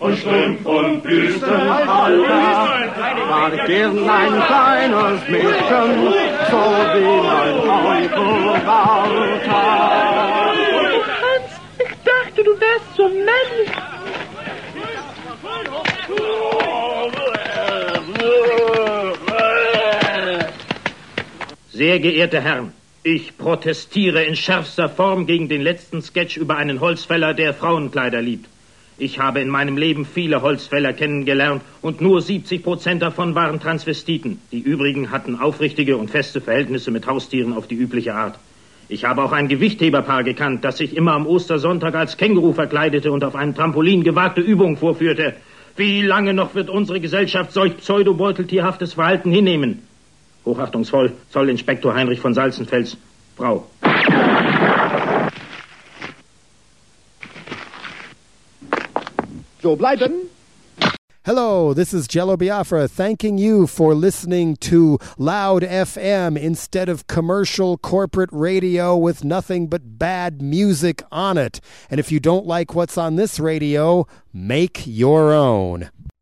und Strümpf und Wüstenhalter. War gern ein kleines Mädchen, so wie mein Onkel Walter. Hans, ich dachte, du wärst so männlich. Sehr geehrte Herren, ich protestiere in schärfster Form gegen den letzten Sketch über einen Holzfäller, der Frauenkleider liebt. Ich habe in meinem Leben viele Holzfäller kennengelernt und nur 70% davon waren Transvestiten. Die übrigen hatten aufrichtige und feste Verhältnisse mit Haustieren auf die übliche Art. Ich habe auch ein Gewichtheberpaar gekannt, das sich immer am Ostersonntag als Känguru verkleidete und auf einem Trampolin gewagte Übungen vorführte. Wie lange noch wird unsere Gesellschaft solch pseudobeuteltierhaftes Verhalten hinnehmen? Hochachtungsvoll, Zollinspektor Heinrich von Salzenfels, Frau. So bleiben. Hello, this is Jello Biafra thanking you for listening to Loud FM instead of commercial corporate radio with nothing but bad music on it. And if you don't like what's on this radio, make your own.